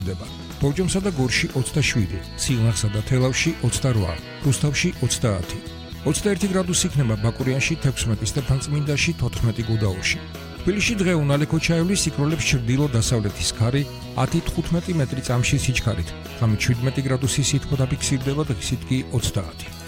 დება. ბორჯომსა და გორში 27, სიღნაღსა და თელავში 28, რუსთავში 30. 21 გრადუსი იქნება ბაკურიანში 16, სტეფანწმინდაში 14 გუდაურში. თბილისში დღე უნალე ქოჩაევლის იქროლებს ჩრდილო-დასავლეთის ქარი 10-15 მეტრი წამში სიჩქარით. ღამით 17 გრადუსი სითბო დაფიქსირდება, დღისით კი 30.